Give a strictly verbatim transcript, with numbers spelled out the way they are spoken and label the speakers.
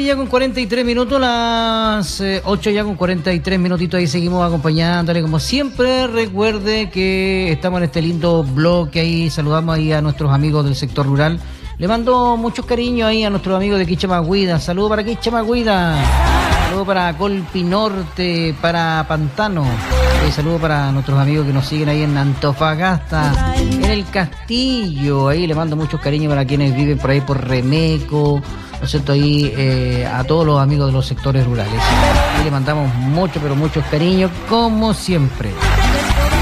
Speaker 1: ya con cuarenta y tres minutos, las eh, ocho ya con cuarenta y tres minutitos, ahí seguimos acompañándole como siempre. Recuerde que estamos en este lindo bloque, ahí saludamos ahí a nuestros amigos del sector rural. Le mando muchos cariños ahí a nuestros amigos de Quichamacuida. Saludos para Quichamacuida, saludos para Colpi Norte, para Pantano. Eh, saludos para nuestros amigos que nos siguen ahí en Antofagasta, en el Castillo. Ahí le mando muchos cariños para quienes viven por ahí por Remeco, ¿no es cierto? Ahí eh, a todos los amigos de los sectores rurales. Ahí le mandamos mucho, pero muchos cariños como siempre.